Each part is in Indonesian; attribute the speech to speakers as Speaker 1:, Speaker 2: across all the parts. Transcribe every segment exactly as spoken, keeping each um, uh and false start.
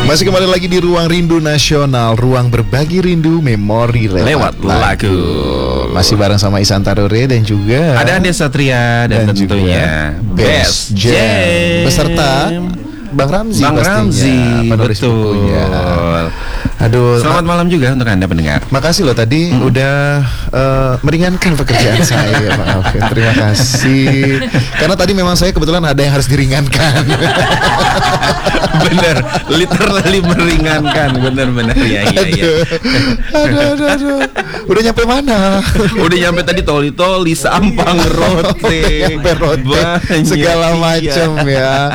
Speaker 1: Masih kembali lagi di Ruang Rindu Nasional, ruang berbagi rindu memori lewat,
Speaker 2: lewat lagu. lagu.
Speaker 1: Masih bareng sama Ihsan Tarore dan juga
Speaker 2: ada Ade Satria dan, dan tentunya Best Jam beserta
Speaker 1: Bang Ramzi,
Speaker 2: Bang
Speaker 1: pastinya,
Speaker 2: Ramzi,
Speaker 1: penulis
Speaker 2: betul.
Speaker 1: bukunya. Aduh,
Speaker 2: selamat malam juga untuk Anda pendengar.
Speaker 1: Makasih loh tadi hmm. udah uh, meringankan pekerjaan saya, Pak Alvin. Terima kasih. Karena tadi memang saya kebetulan ada yang harus diringankan.
Speaker 2: Bener, literally meringankan, bener-bener ya, ya, ya.
Speaker 1: Aduh, aduh, aduh. Udah nyampe mana?
Speaker 2: Udah nyampe tadi toli-toli, Sampang, Rote,
Speaker 1: nyampe Rote, segala macam ya.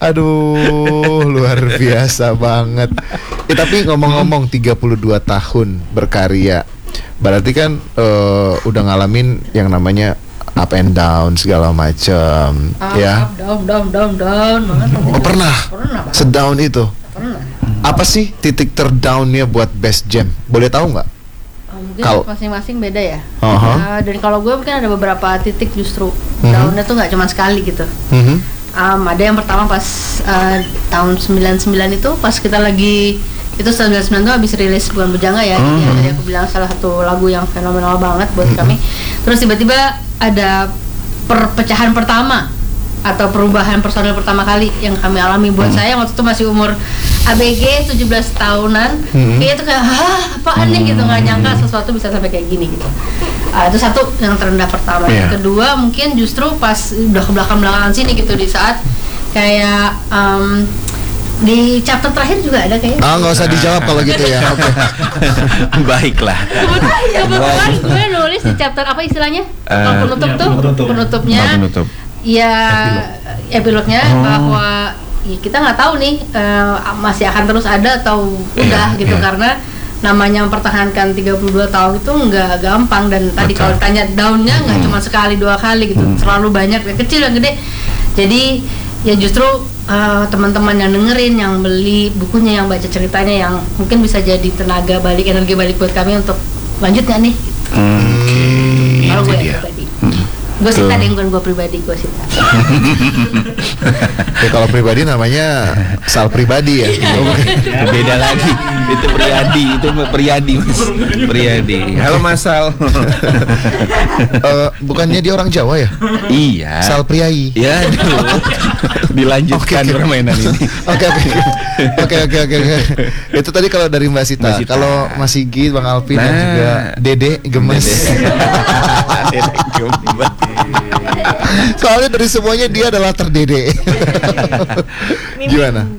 Speaker 1: Aduh, luar biasa banget. Eh, tapi ngomong-ngomong tiga puluh dua tahun berkarya, berarti kan uh, udah ngalamin yang namanya up and down segala macam,
Speaker 3: up,
Speaker 1: ya.
Speaker 3: Up, down, down, down, down.
Speaker 1: Oh, pernah?
Speaker 3: Pernah.
Speaker 1: Sedown itu?
Speaker 3: Pernah.
Speaker 1: Apa sih titik terdownnya buat Best Jam? Boleh tahu nggak?
Speaker 3: Oh, mungkin
Speaker 1: Kalo,
Speaker 3: masing-masing beda ya.
Speaker 1: Uh-huh.
Speaker 3: Uh, dan kalau gue mungkin ada beberapa titik justru
Speaker 1: uh-huh.
Speaker 3: downnya tuh nggak cuma sekali gitu.
Speaker 1: Uh-huh.
Speaker 3: Um, ada yang pertama pas uh, tahun sembilan puluh sembilan itu pas kita lagi itu sembilan puluh sembilan itu habis rilis Bukan Bujangga ya. Uh-huh. Jadi tadi aku bilang salah satu lagu yang fenomenal banget buat uh-huh. kami. Terus tiba-tiba ada perpecahan pertama atau perubahan personil pertama kali yang kami alami buat uh-huh. saya waktu itu masih umur A B G tujuh belas tahunan. Uh-huh. Kayak itu kayak hah apaan nih gitu, nggak nyangka sesuatu bisa sampai kayak gini gitu. Uh, itu satu yang terendah pertama. Yeah. Yang kedua mungkin justru pas udah ke belakang-belakangan sini gitu di saat kayak um, di chapter terakhir juga ada kayaknya.
Speaker 1: Ah nggak usah dijawab kalau gitu ya. Oke.
Speaker 2: Baiklah.
Speaker 3: Kebetulan ya kebetulan gue nulis di chapter apa istilahnya? Uh, penutup tuh penutup. penutupnya. Oh, penutup. Ya epilognya oh. bahwa ya kita nggak tahu nih uh, masih akan terus ada atau udah yeah, gitu yeah. karena namanya mempertahankan tiga puluh dua tahun itu nggak gampang dan tadi kalau ditanya downnya nggak hmm. cuma sekali dua kali gitu, hmm. selalu banyak yang kecil yang gede. Jadi ya justru uh, teman-teman yang dengerin, yang beli bukunya, yang baca ceritanya, yang mungkin bisa jadi tenaga balik, energi balik buat kami untuk lanjut nggak nih? Gitu.
Speaker 1: Hmm, okay.
Speaker 3: Kalau gue ya pribadi. Hmm. Gue sih tadi bukan gue pribadi, gue sih.
Speaker 1: Ya kalau pribadi namanya Sal pribadi ya.
Speaker 2: Ya beda lagi. Itu Priyadi, itu Priyadi Mas. Priyadi. Halo Mas Sal.
Speaker 1: uh, bukannya dia orang Jawa ya?
Speaker 2: Iya.
Speaker 1: Sal Priai.
Speaker 2: Ya, aduh. Dilanjutkan okay, permainan ini.
Speaker 1: Oke oke. Oke oke oke oke. Itu tadi kalau dari Mbak Sita. Kalau Mas Sigit, Bang Alvin nah, dan juga Dede Gemes.
Speaker 2: Dede Gemes.
Speaker 1: Soalnya dari semuanya dia adalah terdede. Gimana?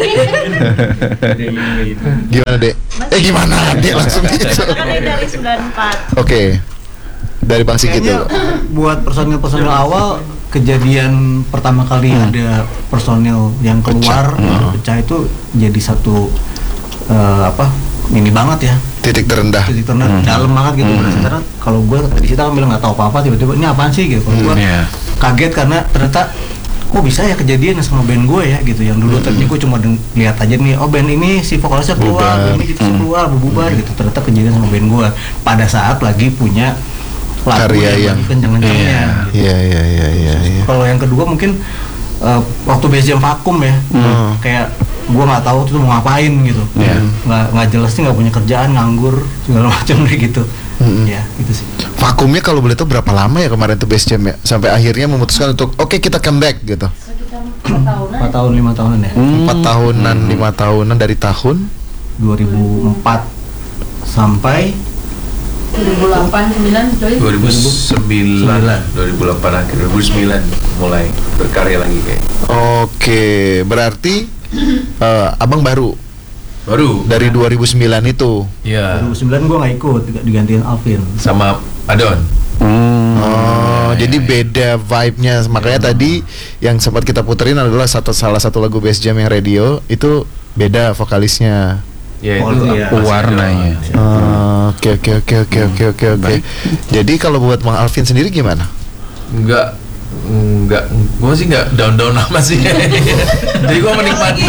Speaker 1: Gimana Dek? Eh gimana Dek langsung gitu?
Speaker 3: Dari sembilan puluh empat.
Speaker 1: Oke. Dari Bang Sigit dulu.
Speaker 4: Buat personil-personil awal kejadian pertama kali hmm. ada personil yang keluar pecah, pecah itu jadi satu uh, apa? Ini banget ya.
Speaker 1: Titik terendah.
Speaker 4: Titik terendah hmm. dalam banget gitu. Hmm. Karena kalau gue di situ kan bilang nggak tahu apa-apa, tiba-tiba ini apaan sih gitu. Kalau gue hmm, yeah. kaget karena ternyata kok bisa ya kejadian sama band gue ya gitu. Yang dulu hmm. tadinya gue cuma lihat aja nih, oh band ini si vokalisnya keluar, band ini kita hmm. keluar, berbubar hmm. gitu. Ternyata kejadian sama band gue pada saat lagi punya lagu
Speaker 1: karya yang,
Speaker 4: yang kenceng-kencengnya.
Speaker 1: Iya iya iya iya.
Speaker 4: Kalau yang kedua mungkin uh, waktu Best Jam vakum ya, hmm. kayak gue nggak tahu tuh mau ngapain gitu, yeah. nggak nggak jelas sih, nggak punya kerjaan, nganggur segala macam kayak gitu. Mm-hmm. Ya itu sih.
Speaker 1: Vakumnya kalau boleh tahu berapa lama ya kemarin tuh Best Jam ya, sampai akhirnya memutuskan untuk oke okay, kita comeback gitu.
Speaker 3: Sekitar empat tahunan.
Speaker 4: empat tahun lima tahunan ya.
Speaker 1: Empat hmm. tahunan lima tahunan dari tahun
Speaker 4: dua ribu empat sampai
Speaker 3: dua ribu delapan sembilan
Speaker 2: dua ribu sembilan dua ribu delapan akhir dua ribu sembilan mulai berkarya lagi kayak.
Speaker 1: Oke, berarti uh, abang baru
Speaker 2: baru
Speaker 1: dari dua ribu sembilan itu.
Speaker 2: Iya.
Speaker 4: dua ribu sembilan gue nggak ikut, digantiin Alvin
Speaker 2: sama Adon.
Speaker 1: Hmm. Oh, ya, jadi ya, beda vibe-nya. Makanya ya. Tadi yang sempat kita puterin adalah satu salah satu lagu Best Jam yang radio itu beda vokalisnya.
Speaker 2: Ya itu ya, warnanya.
Speaker 1: Oke oke oke oke oke oke oke. Jadi kalau buat Bang Alvin sendiri gimana?
Speaker 2: Enggak
Speaker 5: enggak, gue sih enggak down-down amat sih. Jadi gue menikmati.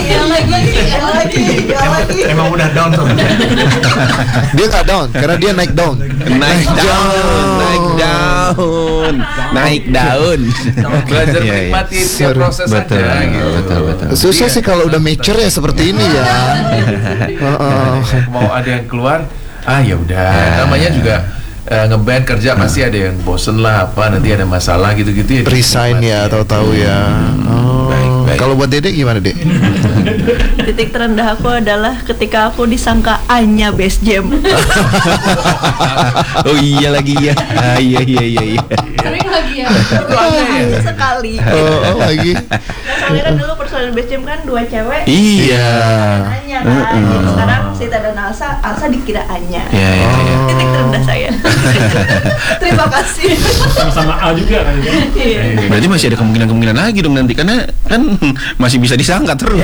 Speaker 4: Emang udah down tuh.
Speaker 1: Dia nggak down karena dia naik down.
Speaker 2: Naik daun, naik daun, naik daun.
Speaker 5: Belajar
Speaker 2: Iya, iya.
Speaker 5: menikmati tiap
Speaker 1: Sorry.
Speaker 5: proses
Speaker 2: Betul,
Speaker 5: aja gitu.
Speaker 2: betul, betul.
Speaker 1: Susah sih kalau udah mature ya seperti ini ya. Heeh.
Speaker 5: Mau ada yang keluar, ah ya udah. Namanya juga eh, ngeband kerja pasti ada yang bosen lah apa, nanti ada masalah gitu-gitu ya.
Speaker 1: Resign ya, tahu-tahu ya. Oh.
Speaker 2: Baik, baik.
Speaker 1: Kalau buat Dede gimana, Dek?
Speaker 6: Titik terendah aku adalah ketika aku disangka Anya Best Jam.
Speaker 2: Oh iya lagi ya. Ah, iya iya iya iya.
Speaker 3: Sering lagi ya.
Speaker 5: Itu aneh ya.
Speaker 6: Sekali.
Speaker 1: Oh, oh lagi.
Speaker 6: Nah, soalnya kan dulu personil Best Jam kan dua cewek.
Speaker 2: Iya.
Speaker 6: Anya kan. Jadi sekarang Sita dan Alsa, Alsa dikira Anya.
Speaker 2: Iya iya. iya.
Speaker 6: Titik terendah saya. Terima kasih.
Speaker 7: Sama-sama A juga kan ya.
Speaker 6: Iya.
Speaker 2: Berarti masih ada kemungkinan-kemungkinan lagi dong nanti karena kan masih bisa disangka terus.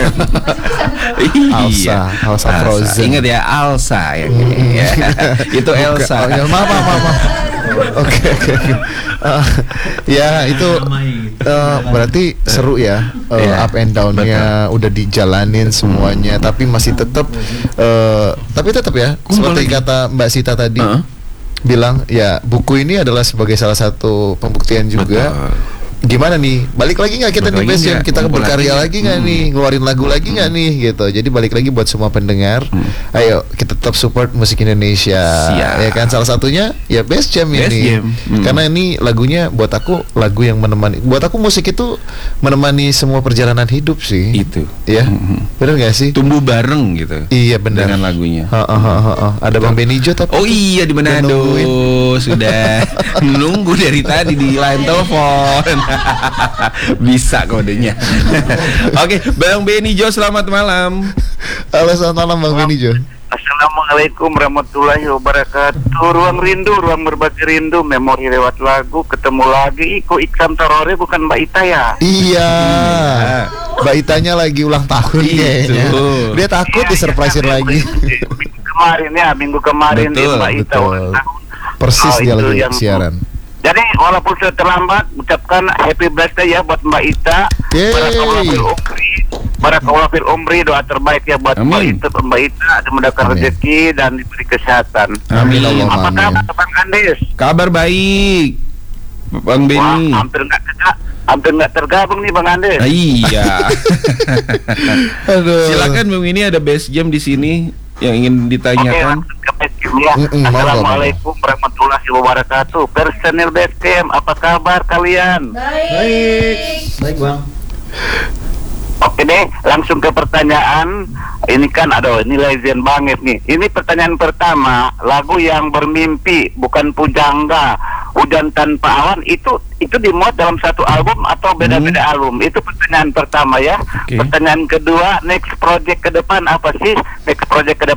Speaker 1: Alsa, Alsa Frozen.
Speaker 2: Ingat ya Alsa ya. Iya. Itu Elsa.
Speaker 1: Oh, ya, maaf, maaf, maaf, maaf. Oke, oke, oke. Eh, ya itu eh, berarti seru ya, eh,
Speaker 2: Iya,
Speaker 1: up and down-nya udah dijalanin semuanya, tapi masih tetap, eh, tapi tetap ya,
Speaker 2: Kumpul
Speaker 1: seperti
Speaker 2: lagi.
Speaker 1: kata Mbak Sita tadi,
Speaker 2: Heeh.
Speaker 1: bilang ya buku ini adalah sebagai salah satu pembuktian juga.
Speaker 2: Betul.
Speaker 1: Gimana nih, balik lagi nggak kita
Speaker 2: Balik
Speaker 1: nih
Speaker 2: lagi
Speaker 1: Best Jam?
Speaker 2: nggak?
Speaker 1: Kita
Speaker 2: Kumpul
Speaker 1: berkarya
Speaker 2: lagi.
Speaker 1: lagi nggak
Speaker 2: Hmm.
Speaker 1: nih, ngeluarin lagu lagi nggak nih gitu. Jadi balik lagi buat semua pendengar, ayo kita tetap support musik Indonesia.
Speaker 2: Siap.
Speaker 1: Ya kan, salah satunya ya Best Jam
Speaker 2: Best
Speaker 1: ini.
Speaker 2: Jam. Hmm.
Speaker 1: Karena ini lagunya buat aku lagu yang menemani. Buat aku musik itu menemani semua perjalanan hidup sih.
Speaker 2: Itu.
Speaker 1: Ya,
Speaker 2: Mhm.
Speaker 1: bener nggak sih?
Speaker 2: Tumbuh bareng gitu.
Speaker 1: Iya benar.
Speaker 2: Dengan lagunya.
Speaker 1: Ha, ha, ha, ha, ha. Ada Bang Benijo tapi.
Speaker 2: Oh iya di Manado
Speaker 1: Nungguin.
Speaker 2: sudah nunggu dari tadi di line telepon. Bisa kodenya. Oke, Bang Benijo selamat malam.
Speaker 1: Halo, selamat malam Bang Benijo.
Speaker 8: Assalamualaikum warahmatullahi wabarakatuh. Ruang rindu, ruang berbagi rindu, memori lewat lagu, ketemu lagi. Iko Ikram Tarore bukan Mbak Ita ya?
Speaker 1: Iya. Mbak Itanya lagi ulang tahun
Speaker 2: Itu.
Speaker 1: kayaknya. Dia takut
Speaker 8: Iya,
Speaker 1: disurprisein
Speaker 8: iya,
Speaker 1: lagi.
Speaker 8: Minggu kemarin ya, minggu kemarin
Speaker 2: Betul,
Speaker 8: dia Mbak Ita
Speaker 1: betul.
Speaker 8: ulang tahun.
Speaker 1: Persis
Speaker 8: Oh,
Speaker 1: dia
Speaker 8: itu
Speaker 1: lagi
Speaker 8: yang-
Speaker 1: siaran.
Speaker 8: Jadi walaupun sudah terlambat, ucapkan happy birthday ya buat Mbak Ita.
Speaker 1: Yeay.
Speaker 8: Barakallahu fil umri, barakallahu fil umri, doa terbaik ya buat Mbak
Speaker 2: Amin.
Speaker 8: Ita, Mbak Ita, dimudahkan
Speaker 1: Amin.
Speaker 8: rezeki dan diberi kesehatan.
Speaker 2: Amin.
Speaker 1: Allahumma
Speaker 8: Apa
Speaker 1: amin.
Speaker 8: kabar Bang Andis?
Speaker 2: Kabar baik. Bang
Speaker 8: Wah,
Speaker 2: Beni.
Speaker 8: hampir nggak terga- hampir nggak tergabung nih Bang Andis.
Speaker 2: Ah, iya.
Speaker 1: Aduh.
Speaker 2: Silakan Bang, ini ada Best Jam di sini yang ingin
Speaker 8: Oke,
Speaker 2: ditanyakan.
Speaker 8: langsung ke Best Jam ya.
Speaker 1: Mm-mm, monggo,
Speaker 8: Assalamualaikum warahmatullahi wabarakatuh. Personil Best Jam, apa kabar kalian?
Speaker 3: Baik.
Speaker 4: Baik bang.
Speaker 8: Oke deh, langsung ke pertanyaan. Ini kan, aduh, ini legend banget nih. Ini pertanyaan pertama, lagu yang bermimpi, bukan pujangga, hujan tanpa awan, itu itu dimuat dalam satu album atau beda-beda album? Itu pertanyaan pertama ya.
Speaker 2: Oke.
Speaker 8: Pertanyaan kedua, next project ke depan apa sih? Next project ke depan